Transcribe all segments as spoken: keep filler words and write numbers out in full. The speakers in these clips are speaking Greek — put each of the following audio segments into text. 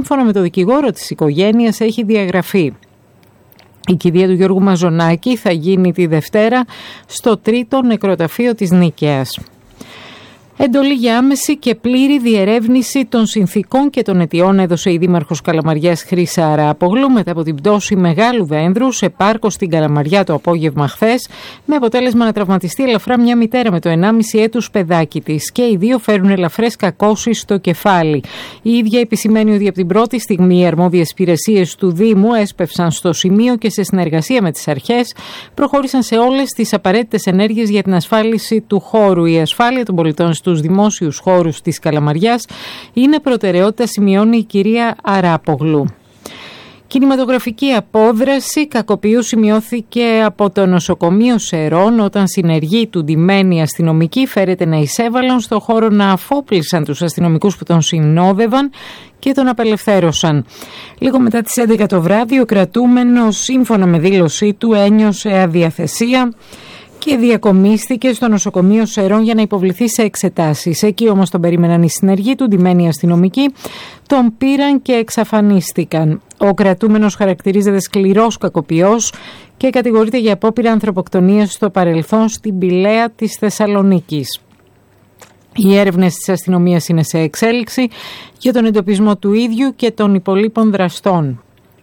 σύμφωνα με το δικηγόρο της οικογένειας έχει διαγραφεί. Η κηδεία του Γιώργου Μαζονάκη θα γίνει τη Δευτέρα στο τρίτο νεκροταφείο της Νίκαιας. Εντολή για άμεση και πλήρη διερεύνηση των συνθηκών και των αιτιών έδωσε η Δήμαρχος Καλαμαριάς Χρύσα Αράπογλου μετά από την πτώση μεγάλου δένδρου σε πάρκο στην Καλαμαριά το απόγευμα χθες, με αποτέλεσμα να τραυματιστεί ελαφρά μια μητέρα με το ενάμιση έτους παιδάκι της και οι δύο φέρουν ελαφρές κακώσεις στο κεφάλι. Η ίδια επισημαίνει ότι από την πρώτη στιγμή οι αρμόδιες υπηρεσίες του Δήμου έσπευσαν στο σημείο και σε συνεργασία με τις αρχές προχώρησαν σε όλες τις απαραίτητες ενέργειες για την ασφάλιση του χώρου. Η ασφάλεια των πολιτών στους δημόσιους χώρους της Καλαμαριάς είναι προτεραιότητα, σημειώνει η κυρία Αράπογλου. Κινηματογραφική απόδραση κακοποιού σημειώθηκε από το νοσοκομείο Σερών όταν συνεργοί του ντυμένοι αστυνομικοί φέρεται να εισέβαλαν στο χώρο να αφόπλησαν τους αστυνομικούς που τον συνόδευαν και τον απελευθέρωσαν. Λίγο μετά τις έντεκα το βράδυ ο κρατούμενος, σύμφωνα με δήλωσή του, ένιωσε αδιαθεσία και διακομίστηκε στο νοσοκομείο Σερών για να υποβληθεί σε εξετάσεις. Εκεί όμως τον περίμεναν οι συνεργοί του, ντυμένοι αστυνομικοί, τον πήραν και εξαφανίστηκαν. Ο κρατούμενος χαρακτηρίζεται σκληρός κακοποιός και κατηγορείται για απόπειρα ανθρωποκτονίας στο παρελθόν στην Πηλαία της Θεσσαλονίκης. Οι έρευνες της αστυνομίας είναι σε εξέλιξη για τον εντοπισμό του ίδιου και των υπολείπων δραστών.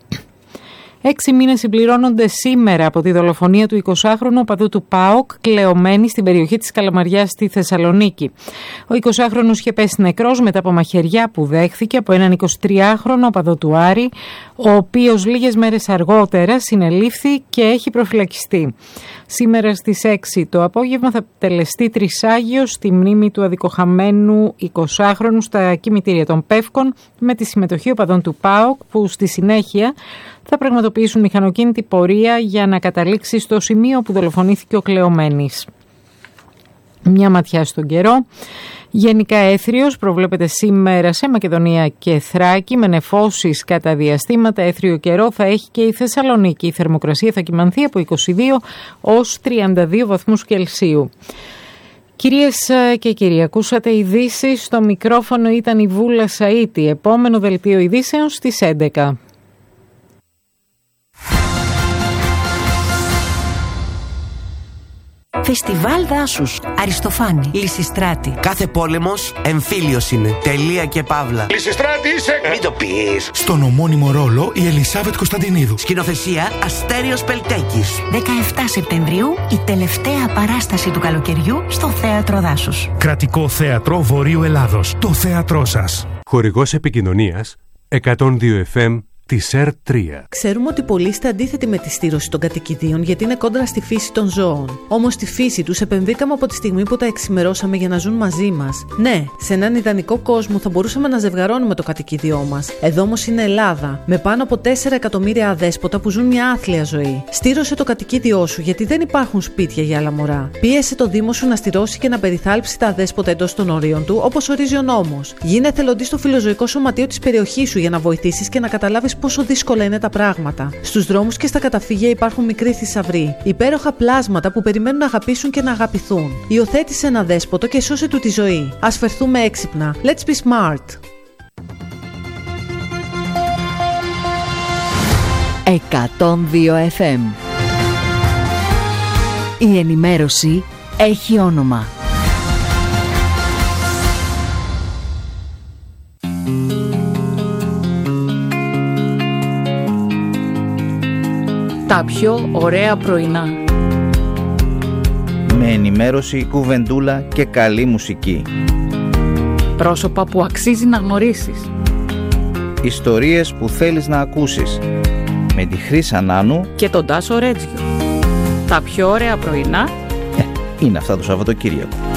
Έξι μήνες συμπληρώνονται σήμερα από τη δολοφονία του εικοσάχρονου οπαδού του ΠΑΟΚ, κλεωμένη στην περιοχή της Καλαμαριάς στη Θεσσαλονίκη. Ο εικοσάχρονος είχε πέσει νεκρός μετά από μαχαιριά που δέχθηκε από έναν εικοσιτριάχρονο οπαδό του Άρη, ο οποίος λίγες μέρες αργότερα συνελήφθη και έχει προφυλακιστεί. Σήμερα στις έξι το απόγευμα θα τελεστεί τρισάγιος στη μνήμη του αδικοχαμένου εικοσάχρονου στα κημητήρια των Πεύκων με τη συμμετοχή οπαδών του ΠΑΟΚ που στη συνέχεια θα πραγματοποιήσουν μηχανοκίνητη πορεία για να καταλήξει στο σημείο που δολοφονήθηκε ο κλεωμένης. Μια ματιά στον καιρό. Γενικά έθριος προβλέπεται σήμερα σε Μακεδονία και Θράκη με νεφώσεις κατά διαστήματα. Έθριο καιρό θα έχει και η Θεσσαλονίκη. Η θερμοκρασία θα κυμανθεί από είκοσι δύο ως τριάντα δύο βαθμούς Κελσίου. Κυρίες και κύριοι, ακούσατε ειδήσεις. Στο μικρόφωνο ήταν η Βούλα Σαΐτη. Επόμενο δελτίο ειδήσεων στις έντεκα. Φεστιβάλ Δάσους, Αριστοφάνη, Λυσιστράτη. Κάθε πόλεμος εμφύλιος είναι. Τελεία και παύλα. Λυσιστράτη είσαι! Μην το πεις. Στον ομώνυμο ρόλο η Ελισάβετ Κωνσταντινίδου. Σκηνοθεσία Αστέριος Πελτέκης. δεκαεφτά Σεπτεμβρίου η τελευταία παράσταση του καλοκαιριού στο Θέατρο Δάσους. Κρατικό Θέατρο Βορείου Ελλάδος. Το θέατρό σας. Χορηγός επικοινωνίας εκατόν δύο εφ εμ της ΕΡ τρία. Ξέρουμε ότι πολλοί είστε αντίθετοι με τη στήρωση των κατοικιδίων γιατί είναι κόντρα στη φύση των ζώων. Όμως στη φύση τους επενδύκαμε από τη στιγμή που τα εξημερώσαμε για να ζουν μαζί μας. Ναι, σε έναν ιδανικό κόσμο θα μπορούσαμε να ζευγαρώνουμε το κατοικίδιό μας. Εδώ όμως είναι Ελλάδα, με πάνω από τέσσερα εκατομμύρια αδέσποτα που ζουν μια άθλια ζωή. Στήρωσε το κατοικίδιό σου γιατί δεν υπάρχουν σπίτια για άλλα μωρά. Πίεσε το Δήμο σου να στηρώσει και να περιθάλψει τα αδέσποτα εντός των ορίων του όπως ορίζει ο νόμος. Γίνε εθελοντής στο φιλοζωικό σωματείο της περιοχής σου για να βοηθήσεις και να καταλάβεις πόσο δύσκολα είναι τα πράγματα. Στους δρόμους και στα καταφύγια υπάρχουν μικροί θησαυροί, υπέροχα πλάσματα που περιμένουν να αγαπήσουν και να αγαπηθούν. Υιοθέτησε ένα δέσποτο και σώσε του τη ζωή. Ας φερθούμε έξυπνα. Let's be smart. εκατόν δύο εφ εμ. Η ενημέρωση έχει όνομα. Τα πιο ωραία πρωινά. Με ενημέρωση, κουβεντούλα και καλή μουσική. Πρόσωπα που αξίζει να γνωρίσεις. Ιστορίες που θέλεις να ακούσεις. Με τη Χρύσα Νάνου και τον Τάσο Ρέτζιο. Τα πιο ωραία πρωινά ε, είναι αυτά το Σαββατοκύριακο.